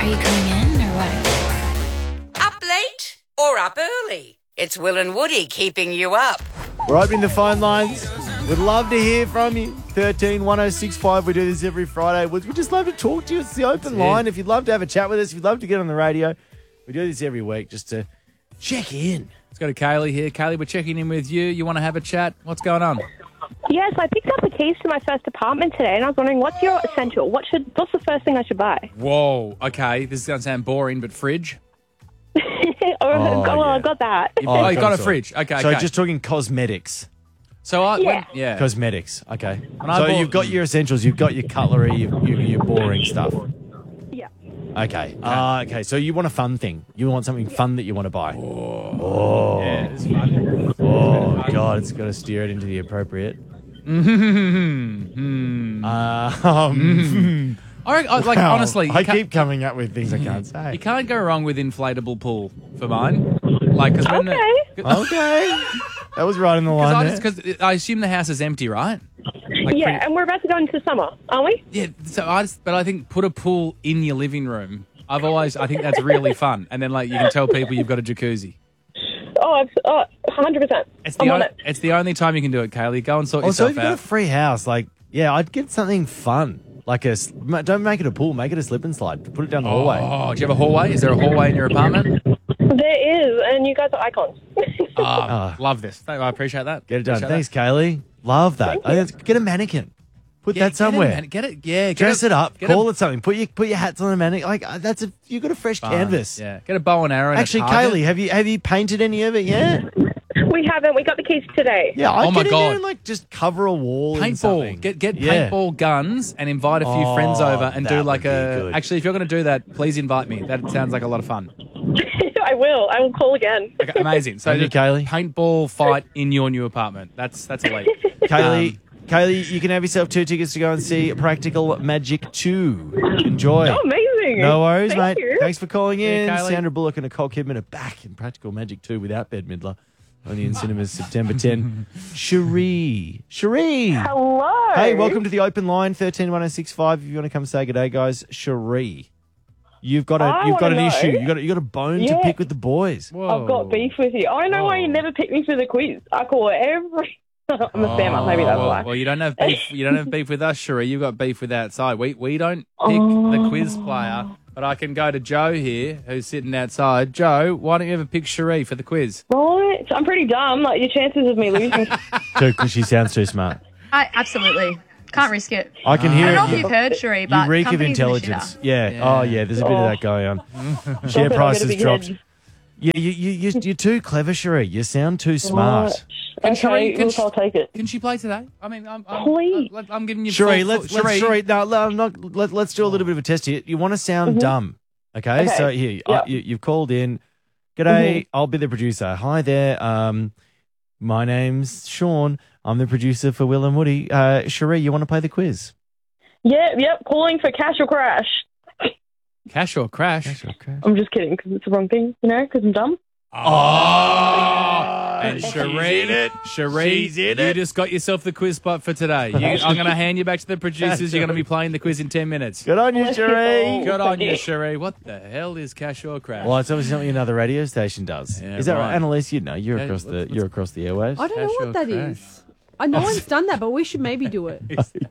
Are you coming in or what? Up late or up early? It's Will and Woody keeping you up. We're opening the phone lines. We'd love to hear from you. 13 1065. We do this every Friday. We'd just love to talk to you. It's the open line. If you'd love to have a chat with us, if you'd love to get on the radio, we do this every week just to check in. Let's go to Kaylee here. Kaylee, we're checking in with you. You want to have a chat? What's going on? Yes, I picked up the keys to my first apartment today, and I was wondering, what's your essential? What's the first thing I should buy? Whoa. Okay, this is going to sound boring, but fridge? I got that. You got a fridge. Okay, So okay. just talking cosmetics. So Yeah. Cosmetics. Okay. When I So bought- you've got your essentials. You've got your cutlery, your boring stuff. Yeah. Okay. Okay. So you want a fun thing. You want something fun that you want to buy. Yeah, it's fun. Oh, God. It's got to steer it into the appropriate. Wow. Honestly, I keep coming up with things I can't you say. can't go wrong with inflatable pool for mine. Like, cause when Okay. Okay. That was right in the line there. Because I assume the house is empty, right? Like Yeah, pretty- and we're about to go into summer, aren't we? Yeah, so but I think put a pool in your living room. I think that's really fun. And then like you can tell people you've got a jacuzzi. Oh, 100%. It's the only time you can do it, Kaylee. Go and sort Also, if yourself you've got a out. free house, I'd get something fun. Don't make it a pool, make it a slip and slide. Put it down the hallway. Oh, do you have a hallway? Is there a hallway in your apartment? There is, and you guys are icons. Love this. I appreciate that. Get it done. Appreciate Thanks, Kaylee. Love that. Get a mannequin. Put that somewhere. Get it. Yeah. Dress it up. Call it something. Put your hats on a mannequin. You've got a fresh canvas. Yeah. Get a bow and arrow. and a Actually, target. Kaylee, have you painted any of it yet? We haven't. We got the keys today. Yeah, I'd Oh my get in there God. and just cover a wall. in Paintball. something. Get Yeah. paintball guns and invite a few friends over and that do would like be good. Actually, if you're going to do that, please invite me. That sounds like a lot of fun. I will. I will call again. Okay, amazing. So Thank you, just Kaylee. paintball fight in your new apartment. That's elite. Kaylee, you can have yourself 2 tickets to go and see Practical Magic 2. Enjoy. Oh, amazing. No worries, Thank mate. you. Thanks for calling in. Yeah, Kaylee. Sandra Bullock and Nicole Kidman are back in Practical Magic 2 without Bette Midler. Only in cinemas September 10. Cherie. Hello. Hey, welcome to the open line, 131065. If you want to come say good day, guys. Cherie. You've got an wanna know. issue. You got a bone to Yeah. pick with the boys. I've got beef with you. I know why you never pick me for the quiz. I call it every... I'm a spammer. Maybe that's why. Well, you don't have beef. You don't have beef with us, Cherie. You've got beef with outside. We don't pick the quiz player, but I can go to Joe here, who's sitting outside. Joe, why don't you ever pick Cherie for the quiz? Right. I'm pretty dumb. Like, your chances of me losing... Because she sounds too smart. Absolutely. Can't risk it. I can I hear don't know it. if you've heard, Cherie, but You reek of companies are the intelligence. shitter. Yeah. Oh, yeah. There's a bit of that going on. Share I've got a prices big dropped. head. Yeah, you're too clever, Cherie. You sound too smart. Okay, look, I'll take it. Can she play today? I mean, Please. I'm giving you Cherie, full- Cherie, let's do a little bit of a test here. You want to sound dumb, okay? Okay. So here, Yep. you've called in. G'day, I'll be the producer. Hi there. My name's Sean. I'm the producer for Will and Woody. Cherie, you want to play the quiz? Yep. Calling for cash or crash. Cash or crash? I'm just kidding because it's the wrong thing, because I'm dumb. And Cherie, She's in you it. just got yourself the quiz spot for today. I'm going to hand you back to the producers. You're going to be playing the quiz in 10 minutes. Good on you, Cherie. Good on you, Cherie. What the hell is cash or crash? Well, it's obviously something another radio station does. Yeah, Is that right, right. Annalise? You know, you're Yeah, across let's- you're across the airwaves. I don't know Cash or what that crash? is. No one's done that, but we should maybe do it.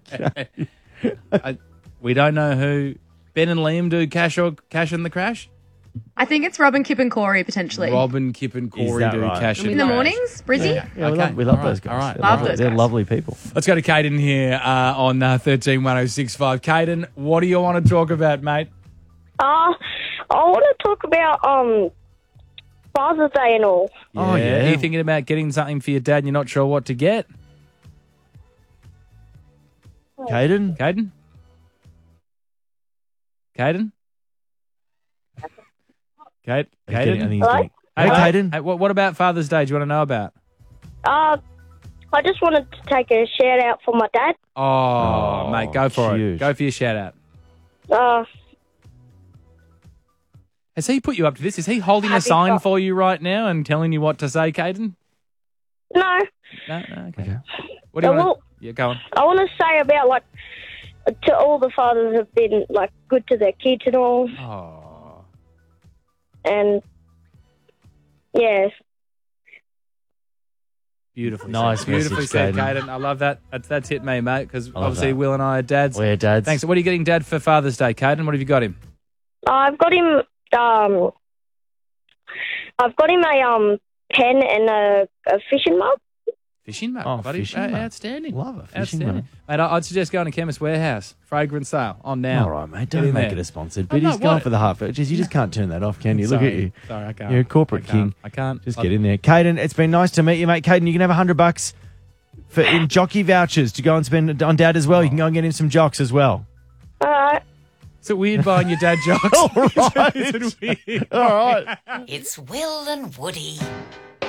We don't know who. Ben and Liam do cash and the crash. I think it's Robin, Kip, and Corey, potentially. Robin, Kip, and Corey that do right? cash In and the crash. mornings, Brizzy? Yeah. Yeah, Okay. we love All right. those guys. All right. They're Love lovely. those They're guys. lovely people. Let's go to Caden here on 131065. Caden, what do you want to talk about, mate? I want to talk about Father's Day and all. Oh, yeah. Are you thinking about getting something for your dad and you're not sure what to get? Caden? Caden? Caden? I Caden? think he's Hello? getting- Hey, Hey, mate. Caden. Hey, what about Father's Day? Do you want to know about? I just wanted to take a shout out for my dad. Oh, mate, go for cute. it. Go for your shout out. Uh, Has he put you up to this? Is he holding a Happy sign fa- for you right now and telling you what to say, Caden? no, No, okay. Okay. What do you I want will- to... Yeah, go on. I want to say about to all the fathers have been good to their kids and all. Oh, and yes. Beautifully Nice said. Beautifully message, said, Caden. Caden. I love that. That's hit me, mate, because love obviously that. Will and I are dads. We're dads. Thanks. What are you getting Dad for Father's Day, Caden? What have you got him? I've got him. I've got him a pen and a fishing mug. Fishing mug. Oh, buddy. fishing mug. Outstanding. Love a fishing Outstanding. Mate, I'd suggest going to Chemist Warehouse. Fragrance sale on now. All right, mate. Get Don't in make there. it a sponsored. Oh, But no, he's going what? for the heart. You just can't turn that off, can you? Look at Sorry. you. Sorry, I can't. You're a corporate I can't. king. I can't. Just get in there. Caden, it's been nice to meet you, mate. Caden, you can have $100 in jockey vouchers to go and spend on Dad as well. You can go and get him some jocks as well. All right. Is it weird buying your dad jocks? All right. Is it weird? All right. It's Will and Woody.